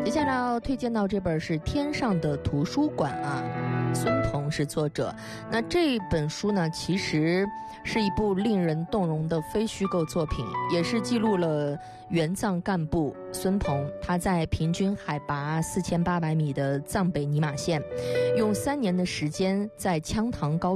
接下来要推荐到这本是《天上的图书馆》啊，孙鹏是作者。那这本书呢，其实是一部令人动容的非虚构作品，也是记录了援藏干部孙鹏他在平均海拔4800米的藏北尼玛县，用3年的时间在羌塘高